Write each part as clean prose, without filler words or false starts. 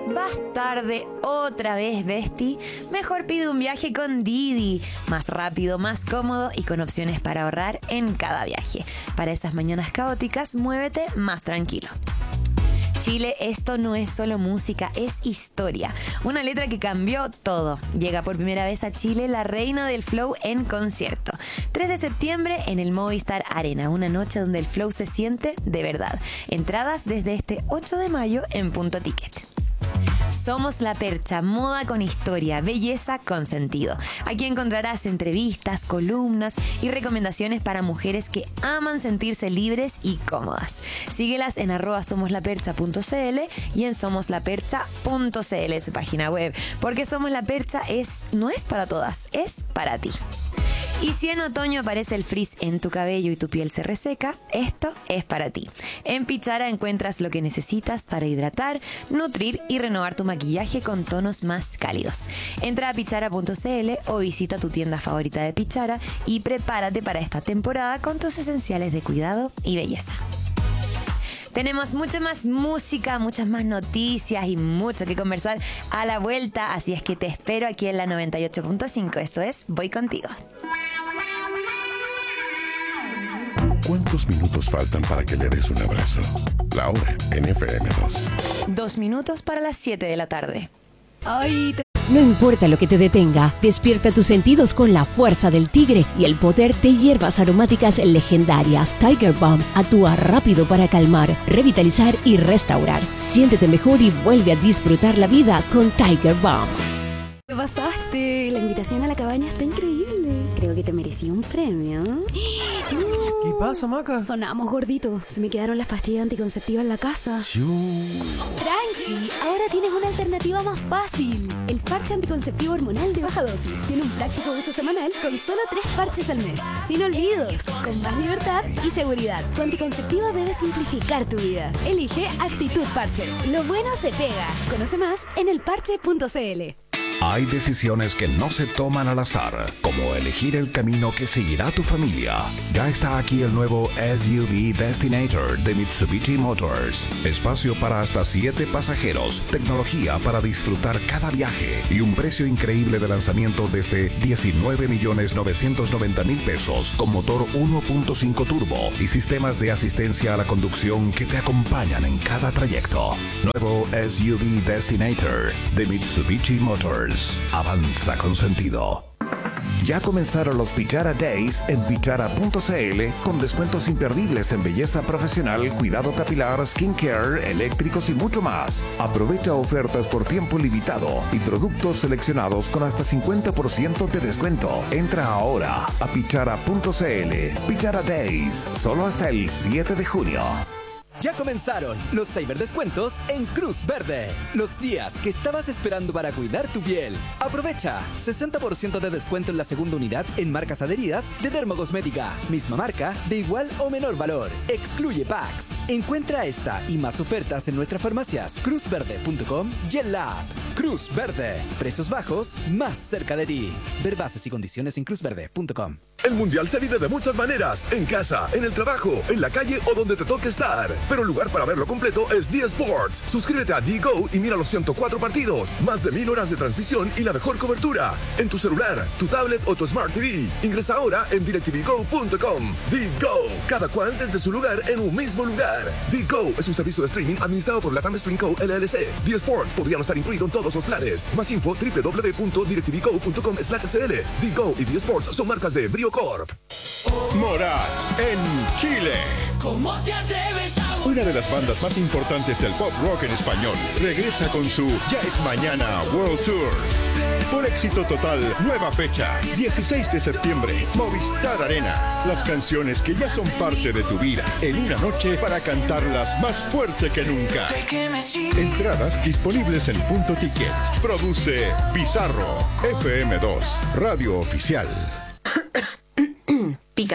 ¿Vas tarde otra vez, Besti? Mejor pide un viaje con Didi. Más rápido, más cómodo y con opciones para ahorrar en cada viaje. Para esas mañanas caóticas, muévete más tranquilo. Chile, esto no es solo música, es historia. Una letra que cambió todo. Llega por primera vez a Chile la reina del flow en concierto. 3 de septiembre en el Movistar Arena, una noche donde el flow se siente de verdad. Entradas desde este 8 de mayo en Punto Ticket. Somos La Percha, moda con historia, belleza con sentido. Aquí encontrarás entrevistas, columnas y recomendaciones para mujeres que aman sentirse libres y cómodas. Síguelas en @somoslapercha.cl y en somoslapercha.cl, su página web. Porque Somos La Percha no es para todas, es para ti. Y si en otoño aparece el frizz en tu cabello y tu piel se reseca, esto es para ti. En Pichara encuentras lo que necesitas para hidratar, nutrir y renovar tu maquillaje con tonos más cálidos. Entra a pichara.cl o visita tu tienda favorita de Pichara y prepárate para esta temporada con tus esenciales de cuidado y belleza. Tenemos mucha más música, muchas más noticias y mucho que conversar a la vuelta, así es que te espero aquí en la 98.5. Esto es Voy Contigo. ¿Cuántos minutos faltan para que le des un abrazo? La hora en FM2. 2 minutos para las 7 de la tarde. No importa lo que te detenga, despierta tus sentidos con la fuerza del tigre y el poder de hierbas aromáticas legendarias. Tiger Balm actúa rápido para calmar, revitalizar y restaurar. Siéntete mejor y vuelve a disfrutar la vida con Tiger Balm. ¿Qué pasaste? La invitación a la cabaña está increíble. Creo que te merecí un premio. ¿Qué pasa, Maca? Sonamos, gordito. Se me quedaron las pastillas anticonceptivas en la casa. Tranqui, ahora tienes una alternativa más fácil. El parche anticonceptivo hormonal de baja dosis. Tiene un práctico uso semanal con solo 3 parches al mes. Sin olvidos, con más libertad y seguridad. Tu anticonceptivo debe simplificar tu vida. Elige Actitud Parche. Lo bueno se pega. Conoce más en elparche.cl. Hay decisiones que no se toman al azar, como elegir el camino que seguirá tu familia. Ya está aquí el nuevo SUV Destinator de Mitsubishi Motors. Espacio para hasta 7 pasajeros, tecnología para disfrutar cada viaje y un precio increíble de lanzamiento desde 19.990.000 pesos con motor 1.5 turbo y sistemas de asistencia a la conducción que te acompañan en cada trayecto. Nuevo SUV Destinator de Mitsubishi Motors. Avanza con sentido. Ya comenzaron los Pichara Days en pichara.cl con descuentos imperdibles en belleza profesional, cuidado capilar, skincare, eléctricos y mucho más. Aprovecha ofertas por tiempo limitado y productos seleccionados con hasta 50% de descuento. Entra ahora a pichara.cl. Pichara Days, solo hasta el 7 de junio. Ya comenzaron los cyberdescuentos en Cruz Verde. Los días que estabas esperando para cuidar tu piel. Aprovecha 60% de descuento en la segunda unidad en marcas adheridas de Dermocosmética. Misma marca de igual o menor valor. Excluye packs. Encuentra esta y más ofertas en nuestras farmacias cruzverde.com y en la app. Cruz Verde. Precios bajos más cerca de ti. Ver bases y condiciones en cruzverde.com. El mundial se vive de muchas maneras, en casa, en el trabajo, en la calle o donde te toque estar. Pero el lugar para verlo completo es D-Sports. Suscríbete a D-Go y mira los 104 partidos, más de 1000 horas de transmisión y la mejor cobertura. En tu celular, tu tablet o tu Smart TV. Ingresa ahora en directvgo.com. D-Go, cada cual desde su lugar en un mismo lugar. D-Go es un servicio de streaming administrado por Latam Stream Co. LLC. D-Sports podría no estar incluido en todos los planes. Más info www.directvgo.com/cl. D-Go y D-Sports son marcas de Brio Corp. Morat en Chile. ¿Cómo te atreves a Una de las bandas más importantes del pop rock en español regresa con su Ya es Mañana World Tour. Por éxito total, nueva fecha, 16 de septiembre, Movistar Arena. Las canciones que ya son parte de tu vida, en una noche para cantarlas más fuerte que nunca. Entradas disponibles en Punto Ticket. Produce Bizarro, FM2, Radio Oficial. Pica.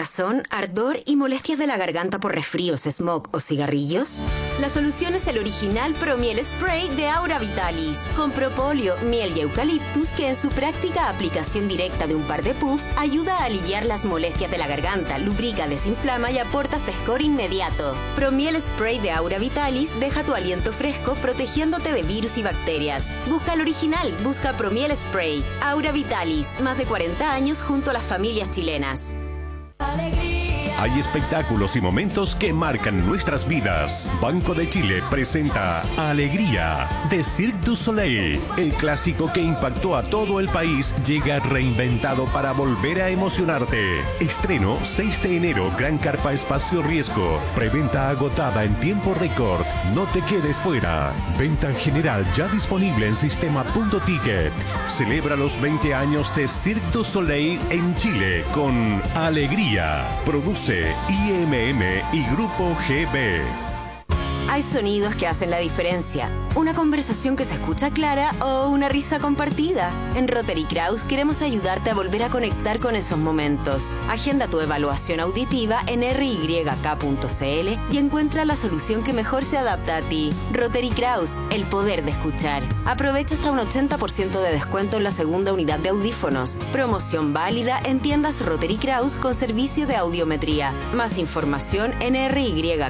picazón, ardor y molestias de la garganta por resfríos, smog o cigarrillos? La solución es el original Promiel Spray de Aura Vitalis, con propóleo, miel y eucaliptus que en su práctica aplicación directa de un par de puff ayuda a aliviar las molestias de la garganta, lubrica, desinflama y aporta frescor inmediato. Promiel Spray de Aura Vitalis deja tu aliento fresco protegiéndote de virus y bacterias. Busca el original, busca Promiel Spray. Aura Vitalis, más de 40 años junto a las familias chilenas. Hay espectáculos y momentos que marcan nuestras vidas. Banco de Chile presenta Alegría de Cirque du Soleil. El clásico que impactó a todo el país llega reinventado para volver a emocionarte. Estreno 6 de enero, Gran Carpa Espacio Riesgo. Preventa agotada en tiempo récord. No te quedes fuera. Venta en general ya disponible en sistema.ticket. Celebra los 20 años de Cirque du Soleil en Chile con Alegría. Produce IMM y Grupo GB. Hay sonidos que hacen la diferencia. Una conversación que se escucha clara o una risa compartida. En Rotary Kraus queremos ayudarte a volver a conectar con esos momentos. Agenda tu evaluación auditiva en ryk.cl y encuentra la solución que mejor se adapta a ti. Rotary Kraus, el poder de escuchar. Aprovecha hasta un 80% de descuento en la segunda unidad de audífonos. Promoción válida en tiendas Rotary Kraus con servicio de audiometría. Más información en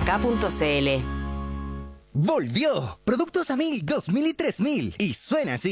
ryk.cl. ¡Volvió! Productos a 1000, 2000 y 3000. Y suena así.